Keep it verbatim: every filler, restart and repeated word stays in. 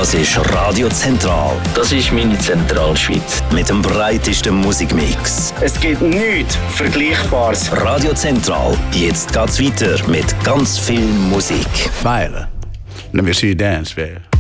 Das ist Radio Zentral. Das ist meine Zentralschweiz. Mit dem breitesten Musikmix. Es gibt nichts Vergleichbares. Radio Zentral. Jetzt geht's weiter mit ganz viel Musik. Feilen. Let me see you dance, baby.